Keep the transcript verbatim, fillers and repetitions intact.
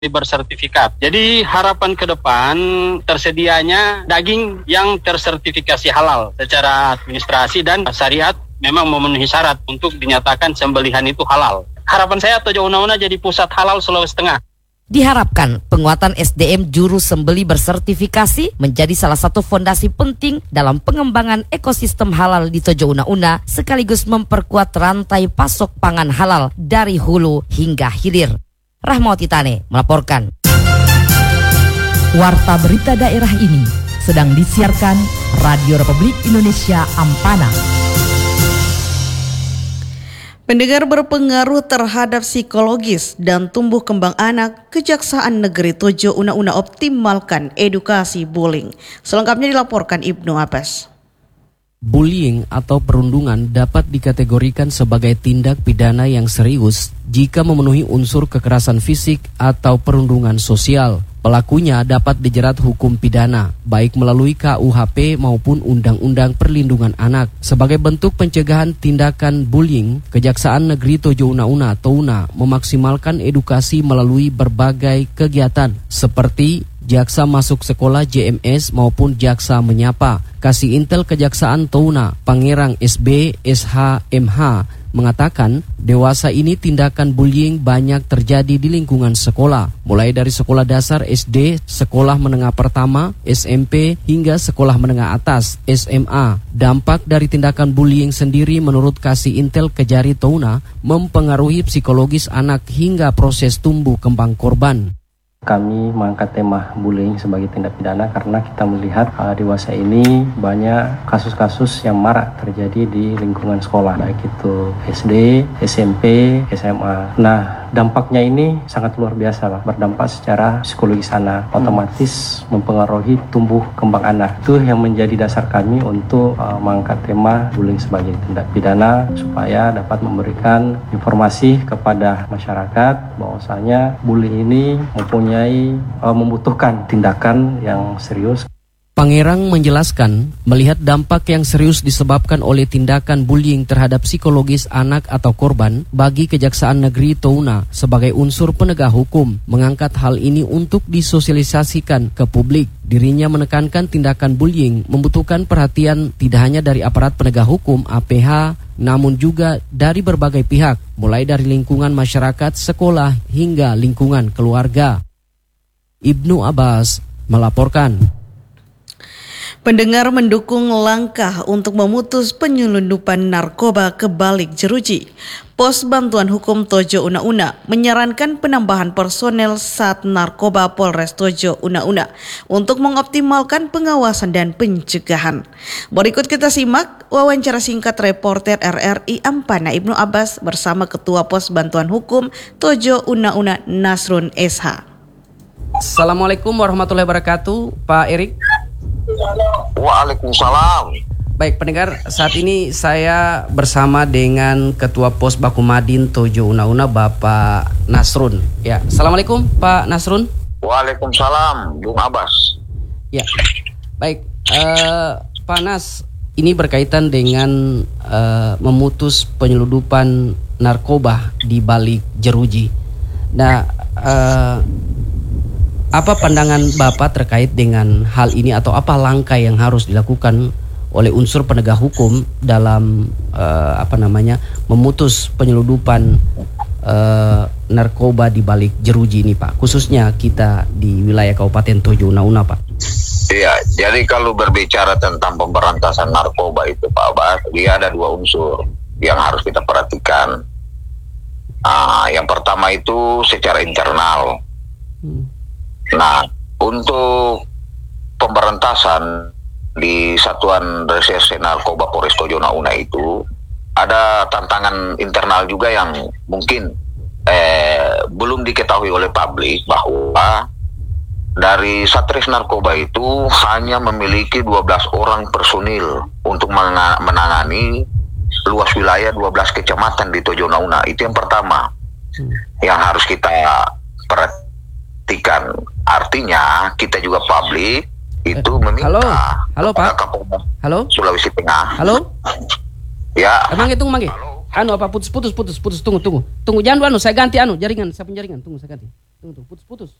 bersertifikat. Jadi harapan ke depan tersedianya daging yang tersertifikasi halal secara administrasi dan syariat memang memenuhi syarat untuk dinyatakan sembelihan itu halal. Harapan saya Tojo Una Una jadi pusat halal Sulawesi Tengah. Diharapkan penguatan S D M juru sembeli bersertifikasi menjadi salah satu fondasi penting dalam pengembangan ekosistem halal di Tojo Una Una sekaligus memperkuat rantai pasok pangan halal dari hulu hingga hilir. Rahmawati Tane melaporkan. Warta berita daerah ini sedang disiarkan Radio Republik Indonesia Ampana. Pendengar, berpengaruh terhadap psikologis dan tumbuh kembang anak, Kejaksaan Negeri Tojo Una Una optimalkan edukasi bullying. Selengkapnya dilaporkan Ibnu Abbas. Bullying atau perundungan dapat dikategorikan sebagai tindak pidana yang serius jika memenuhi unsur kekerasan fisik atau perundungan sosial. Pelakunya dapat dijerat hukum pidana, baik melalui K U H P maupun Undang-Undang Perlindungan Anak. Sebagai bentuk pencegahan tindakan bullying, Kejaksaan Negeri Tojo Una Una (Touna) memaksimalkan edukasi melalui berbagai kegiatan seperti Jaksa Masuk Sekolah J M S maupun Jaksa Menyapa. Kasih Intel Kejaksaan Touna, Pangerang S B S H M H, mengatakan dewasa ini tindakan bullying banyak terjadi di lingkungan sekolah, mulai dari sekolah dasar S D, sekolah menengah pertama, S M P, hingga sekolah menengah atas, S M A. Dampak dari tindakan bullying sendiri menurut Kasih Intel Kejari Touna mempengaruhi psikologis anak hingga proses tumbuh kembang korban. Kami mengangkat tema bullying sebagai tindak pidana karena kita melihat uh, dewasa ini banyak kasus-kasus yang marak terjadi di lingkungan sekolah, baik itu S D, S M P, S M A. Nah, dampaknya ini sangat luar biasa, Pak. Berdampak secara psikologis anak, otomatis mempengaruhi tumbuh kembang anak. Itu yang menjadi dasar kami untuk uh, mengangkat tema bullying sebagai tindak pidana supaya dapat memberikan informasi kepada masyarakat bahwasanya bullying ini mempunyai Uh, membutuhkan tindakan yang serius. Pangerang menjelaskan, melihat dampak yang serius disebabkan oleh tindakan bullying terhadap psikologis anak atau korban, bagi Kejaksaan Negeri Touna sebagai unsur penegak hukum mengangkat hal ini untuk disosialisasikan ke publik. Dirinya menekankan tindakan bullying membutuhkan perhatian tidak hanya dari aparat penegak hukum A P H, namun juga dari berbagai pihak, mulai dari lingkungan masyarakat, sekolah, hingga lingkungan keluarga. Ibnu Abbas melaporkan. Pendengar, mendukung langkah untuk memutus penyelundupan narkoba ke balik jeruji, Pos Bantuan Hukum Tojo Una Una menyarankan penambahan personel Sat Narkoba Polres Tojo Una Una untuk mengoptimalkan pengawasan dan pencegahan. Berikut kita simak wawancara singkat reporter R R I Ampana Ibnu Abbas bersama Ketua Pos Bantuan Hukum Tojo Una Una Nasrun S H. Assalamualaikum warahmatullahi wabarakatuh, Pak Erik. Waalaikumsalam. Baik pendengar, saat ini saya bersama dengan Ketua Pos Bakumadin Tojo Una Una, Bapak Nasrun. Ya, Assalamualaikum Pak Nasrun. Waalaikumsalam, Bung Abbas. Ya, baik uh, Pak Nas, ini berkaitan dengan uh, memutus penyeludupan narkoba di balik jeruji. Nah, uh, apa pandangan Bapak terkait dengan hal ini atau apa langkah yang harus dilakukan oleh unsur penegak hukum dalam uh, apa namanya memutus penyeludupan uh, narkoba di balik jeruji ini, Pak, khususnya kita di wilayah Kabupaten Tojo Una Una, Pak? Iya, jadi kalau berbicara tentang pemberantasan narkoba itu, Pak Abbas, dia ada dua unsur yang harus kita perhatikan. Ah, yang pertama itu secara internal. Hmm. Nah, untuk pemberantasan di Satuan Reserse Narkoba Polres Tojo Una Una itu ada tantangan internal juga yang mungkin eh, belum diketahui oleh publik, bahwa dari Satres Narkoba itu hanya memiliki dua belas orang personil untuk menangani luas wilayah dua belas kecamatan di Tojo Una Una. Itu yang pertama hmm. yang harus kita perhatikan. Artinya kita juga publik itu meminta. Halo, halo Pak. Kapolda Halo. Sulawesi Tengah. Halo. Ya. Emang itu mangge? Anu apa putus putus putus putus tunggu tunggu tunggu jangan dulu, anu saya ganti anu jaringan, saya pun jaringan, tunggu saya ganti. Tunggu, tunggu, putus-putus.